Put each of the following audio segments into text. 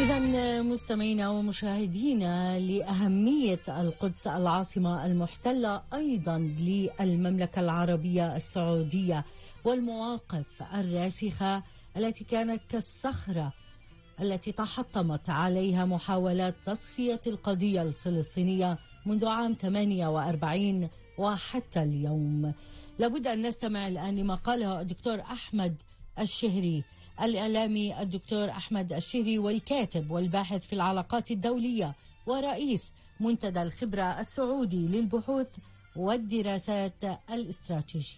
إذا مستمعينا ومشاهدينا، لأهمية القدس العاصمة المحتلة أيضا للمملكة العربية السعودية والمواقف الراسخة التي كانت كالصخرة التي تحطمت عليها محاولات تصفية القضية الفلسطينية منذ عام 48 وحتى اليوم. لابد أن نستمع الآن لما قاله الدكتور أحمد الشهري، الإعلامي الدكتور أحمد الشهري، والكاتب والباحث في العلاقات الدولية ورئيس منتدى الخبرة السعودي للبحوث والدراسات الاستراتيجية.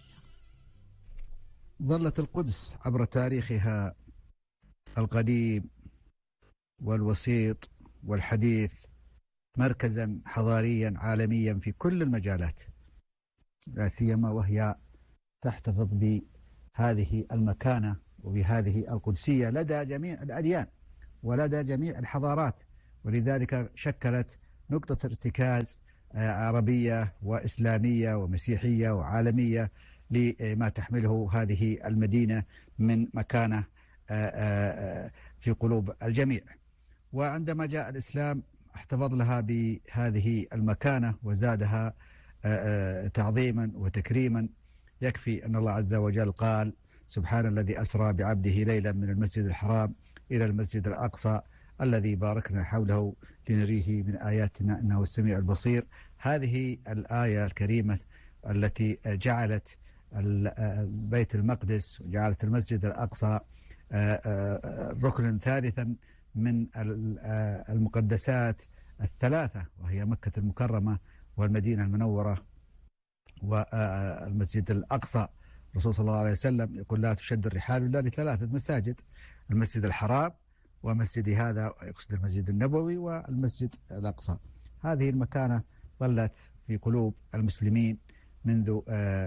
ظلت القدس عبر تاريخها القديم والوسيط والحديث مركزا حضاريا عالميا في كل المجالات، لا سيما وهي تحتفظ بهذه المكانة وبهذه القدسية لدى جميع الأديان ولدى جميع الحضارات، ولذلك شكلت نقطة ارتكاز عربية وإسلامية ومسيحية وعالمية لما تحمله هذه المدينة من مكانة في قلوب الجميع. وعندما جاء الإسلام احتفظ لها بهذه المكانة وزادها تعظيما وتكريما. يكفي أن الله عز وجل قال: سبحان الذي أسرى بعبده ليلا من المسجد الحرام إلى المسجد الأقصى الذي باركنا حوله لنريه من آياتنا إنه السميع البصير. هذه الآية الكريمة التي جعلت بيت المقدس وجعلت المسجد الأقصى ركنا ثالثا من المقدسات الثلاثة، وهي مكة المكرمة والمدينة المنورة والمسجد الأقصى. الرسول صلى الله عليه وسلم يقول: لا تشد الرحال إلا لثلاثة مساجد: المسجد الحرام، ومسجد هذا يقصد المسجد النبوي، والمسجد الأقصى. هذه المكانة ظلت في قلوب المسلمين منذ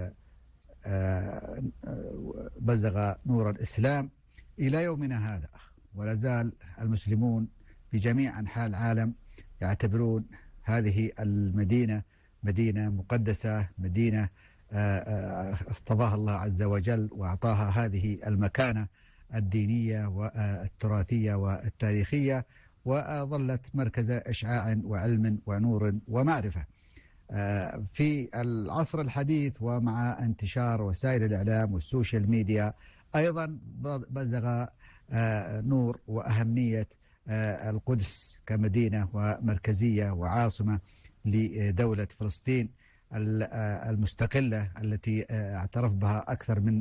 بزغ نور الإسلام إلى يومنا هذا، ولا زال المسلمون في جميع أنحاء العالم يعتبرون هذه المدينة مدينة مقدسة، مدينة اصطفاها الله عز وجل وأعطاها هذه المكانة الدينية والتراثية والتاريخية، وظلت مركز إشعاع وعلم ونور ومعرفة. في العصر الحديث ومع انتشار وسائل الإعلام والسوشيال ميديا أيضا بزغ نور وأهمية القدس كمدينة ومركزية وعاصمة لدولة فلسطين المستقلة التي اعترف بها أكثر من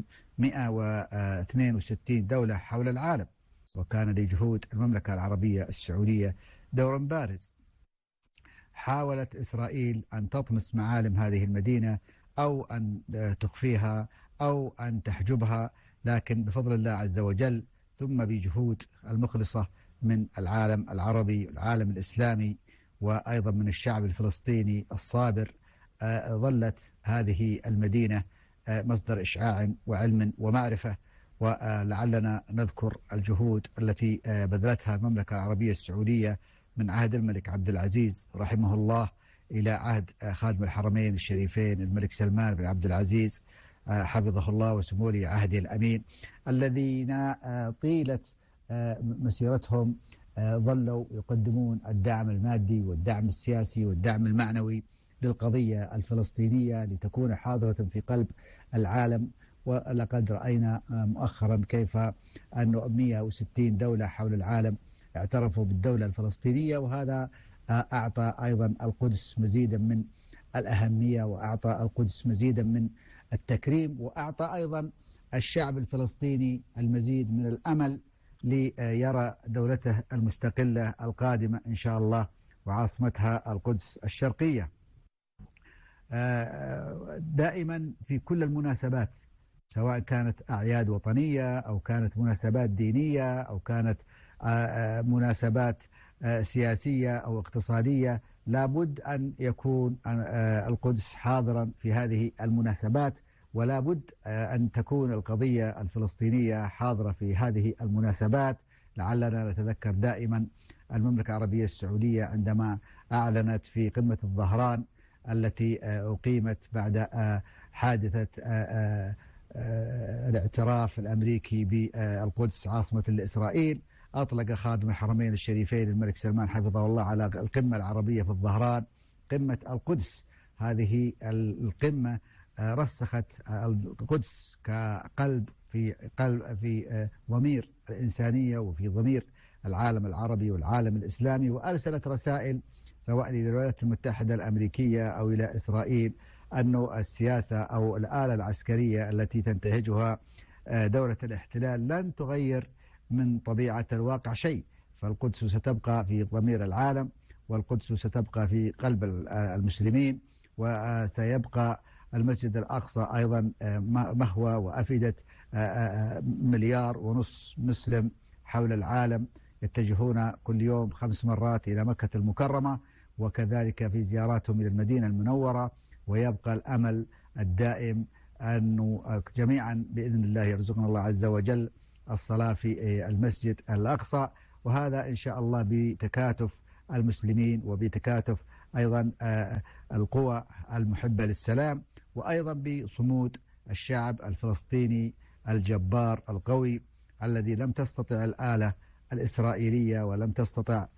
162 دولة حول العالم. وكان لجهود المملكة العربية السعودية دور بارز. حاولت إسرائيل أن تطمس معالم هذه المدينة أو أن تخفيها أو أن تحجبها، لكن بفضل الله عز وجل ثم بجهود المخلصة من العالم العربي والعالم الإسلامي وأيضا من الشعب الفلسطيني الصابر، ظلت هذه المدينة مصدر إشعاع وعلم ومعرفة. ولعلنا نذكر الجهود التي بذلتها المملكة العربية السعودية من عهد الملك عبد العزيز رحمه الله إلى عهد خادم الحرمين الشريفين الملك سلمان بن عبد العزيز حفظه الله وسمو ولي عهده الأمين، الذين طيلة مسيرتهم ظلوا يقدمون الدعم المادي والدعم السياسي والدعم المعنوي للقضية الفلسطينية لتكون حاضرة في قلب العالم. ولقد رأينا مؤخرا كيف أن 160 دولة حول العالم اعترفوا بالدولة الفلسطينية، وهذا أعطى أيضا القدس مزيدا من الأهمية، وأعطى القدس مزيدا من التكريم، وأعطى أيضا الشعب الفلسطيني المزيد من الأمل ليرى دولته المستقلة القادمة إن شاء الله وعاصمتها القدس الشرقية. دائما في كل المناسبات، سواء كانت أعياد وطنية أو كانت مناسبات دينية أو كانت مناسبات سياسية أو اقتصادية، لابد أن يكون القدس حاضرا في هذه المناسبات، ولا بد أن تكون القضية الفلسطينية حاضرة في هذه المناسبات. لعلنا نتذكر دائما المملكة العربية السعودية عندما أعلنت في قمة الظهران التي أقيمت بعد حادثة الاعتراف الأمريكي بالقدس عاصمة لإسرائيل، أطلق خادم الحرمين الشريفين الملك سلمان حفظه الله على القمة العربية في الظهران، قمة القدس. هذه القمة رسخت القدس كقلب في ضمير الإنسانية وفي ضمير العالم العربي والعالم الإسلامي، وأرسلت رسائل سواء إلى الولايات المتحدة الأمريكية أو إلى إسرائيل أنه السياسة أو الآلة العسكرية التي تنتهجها دولة الاحتلال لن تغير من طبيعة الواقع شيء، فالقدس ستبقى في ضمير العالم، والقدس ستبقى في قلب المسلمين، وسيبقى المسجد الأقصى أيضا مهوى وأفئدة 1.5 مليار مسلم حول العالم يتجهون كل يوم 5 مرات إلى مكة المكرمة، وكذلك في زياراتهم إلى المدينة المنورة. ويبقى الأمل الدائم أنه جميعا بإذن الله يرزقنا الله عز وجل الصلاة في المسجد الأقصى، وهذا إن شاء الله بتكاتف المسلمين وبتكاتف أيضا القوى المحبة للسلام، وأيضا بصمود الشعب الفلسطيني الجبار القوي الذي لم تستطع الآلة الإسرائيلية ولم تستطع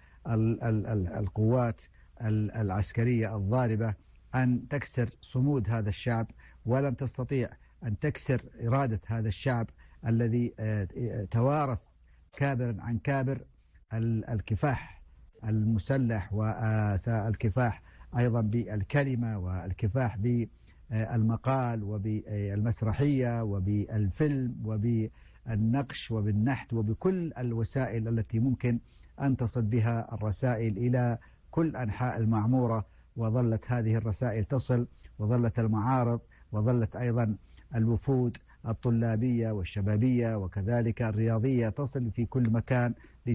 القوات العسكرية الضاربة أن تكسر صمود هذا الشعب، ولم تستطيع أن تكسر إرادة هذا الشعب الذي توارث كابرا عن كابر الكفاح المسلح والكفاح أيضا بالكلمة والكفاح بالمقال وبالمسرحية وبالفيلم وبالنقش وبالنحت وبكل الوسائل التي ممكن أن تصل بها الرسائل إلى كل أنحاء المعمورة. وظلت هذه الرسائل تصل، وظلت المعارض، وظلت أيضا الوفود الطلابية والشبابية وكذلك الرياضية تصل في كل مكان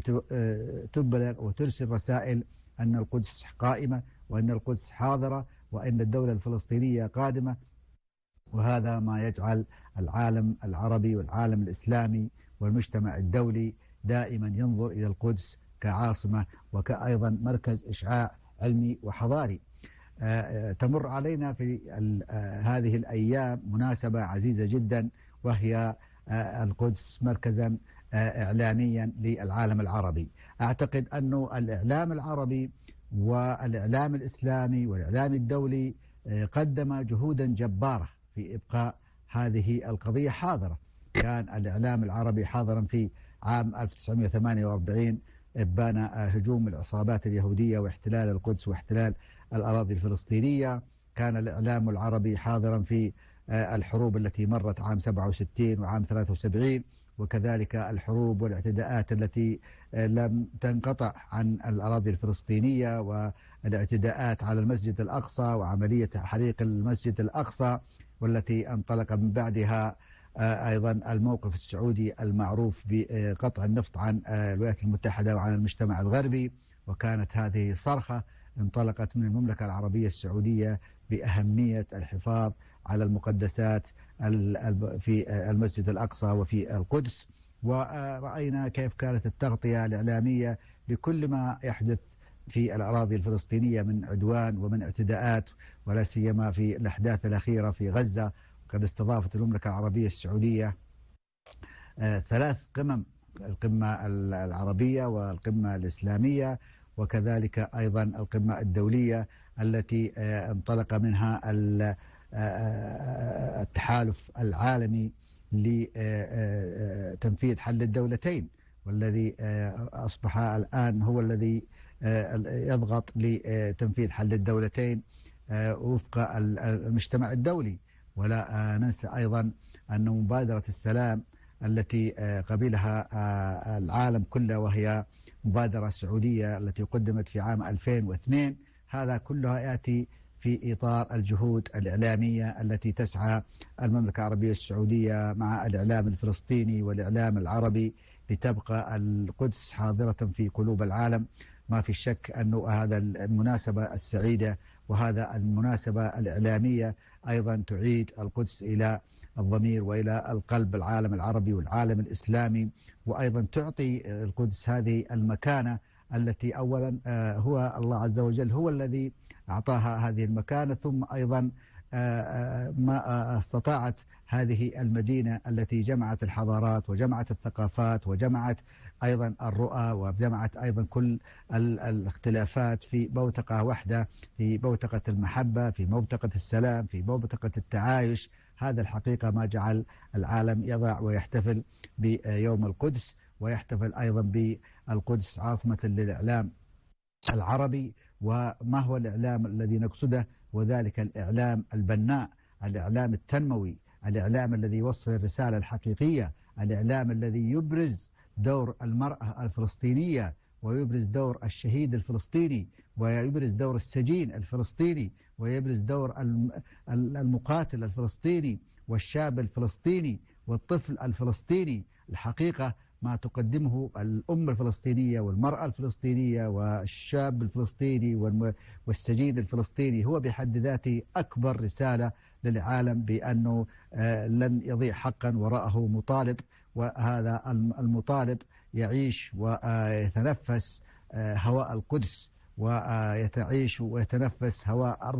لتبلغ وترسل رسائل أن القدس قائمة، وأن القدس حاضرة، وأن الدولة الفلسطينية قادمة. وهذا ما يجعل العالم العربي والعالم الإسلامي والمجتمع الدولي دائما ينظر إلى القدس كعاصمة وكأيضا مركز إشعاع علمي وحضاري. تمر علينا في هذه الأيام مناسبة عزيزة جدا، وهي القدس مركزا إعلاميا للعالم العربي. أعتقد أن الإعلام العربي والإعلام الإسلامي والإعلام الدولي قدم جهودا جبارة في إبقاء هذه القضية حاضرة. كان الإعلام العربي حاضرا في عام 1948 إبان هجوم العصابات اليهودية واحتلال القدس واحتلال الأراضي الفلسطينية. كان الإعلام العربي حاضرا في الحروب التي مرت عام 67 وعام 73، وكذلك الحروب والاعتداءات التي لم تنقطع عن الأراضي الفلسطينية، والاعتداءات على المسجد الأقصى وعملية حريق المسجد الأقصى، والتي انطلق من بعدها أيضا الموقف السعودي المعروف بقطع النفط عن الولايات المتحدة وعن المجتمع الغربي. وكانت هذه صرخة انطلقت من المملكة العربية السعودية بأهمية الحفاظ على المقدسات في المسجد الأقصى وفي القدس. ورأينا كيف كانت التغطية الإعلامية لكل ما يحدث في الأراضي الفلسطينية من عدوان ومن اعتداءات، ولا سيما في الأحداث الأخيرة في غزة. وقد استضافت المملكة العربية السعودية 3 قمم، القمة العربية والقمة الإسلامية وكذلك أيضا القمة الدولية التي انطلق منها التحالف العالمي لتنفيذ حل الدولتين، والذي أصبح الآن هو الذي يضغط لتنفيذ حل الدولتين وفق المجتمع الدولي. ولا ننسى أيضا أن مبادرة السلام التي قبلها العالم كله، وهي مبادرة سعودية التي قدمت في عام 2002، هذا كلها يأتي في إطار الجهود الإعلامية التي تسعى المملكة العربية السعودية مع الإعلام الفلسطيني والإعلام العربي لتبقى القدس حاضرة في قلوب العالم. ما في شك أنه هذا المناسبة السعيدة وهذا المناسبة الإعلامية أيضا تعيد القدس إلى الضمير وإلى القلب العالم العربي والعالم الإسلامي، وأيضا تعطي القدس هذه المكانة التي أولا هو الله عز وجل هو الذي أعطاها هذه المكانة، ثم أيضا ما استطاعت هذه المدينة التي جمعت الحضارات وجمعت الثقافات وجمعت أيضا الرؤى وجمعت أيضا كل الاختلافات في بوتقة واحدة، في بوتقة المحبة، في بوتقة السلام، في بوتقة التعايش. هذا الحقيقة ما جعل العالم يضع ويحتفل بيوم القدس، ويحتفل أيضا بالقدس عاصمة للإعلام العربي. وما هو الإعلام الذي نقصده؟ وذلك الإعلام البناء، الإعلام التنموي، الإعلام الذي يوصل الرسالة الحقيقية، الإعلام الذي يبرز دور المرأة الفلسطينية، ويبرز دور الشهيد الفلسطيني، ويبرز دور السجين الفلسطيني، ويبرز دور المقاتل الفلسطيني والشاب الفلسطيني والطفل الفلسطيني. الحقيقة ما تقدمه الأم الفلسطينية والمرأة الفلسطينية والشاب الفلسطيني والسجين الفلسطيني هو بحد ذاته أكبر رسالة للعالم بأنه لن يضيع حقا وراءه مطالب، وهذا المطالب يعيش ويتنفس هواء القدس، ويتعيش ويتنفس هواء أرض